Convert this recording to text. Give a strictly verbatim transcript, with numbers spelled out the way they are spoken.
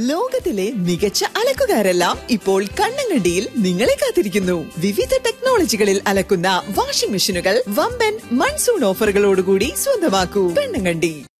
ലോകത്തിലെ മികച്ച അലക്കുകാരെല്ലാം ഇപ്പോൾ കണ്ണങ്കണ്ടിയിൽ നിങ്ങളെ കാത്തിരിക്കുന്നു. വിവിധ ടെക്നോളജികളിൽ അലക്കുന്ന വാഷിംഗ് മെഷീനുകൾ വമ്പൻ മൺസൂൺ ഓഫറുകളോടുകൂടി സ്വന്തമാക്കൂ. കണ്ണങ്കണ്ടി.